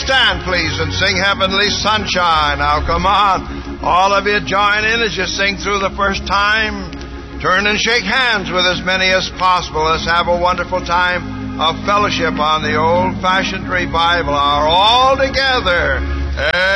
stand, please, and sing Heavenly Sunshine. Now, come on. All of you join in as you sing through the first time. Turn and shake hands with as many as possible. Let's have a wonderful time of fellowship on the old-fashioned revival hour all together.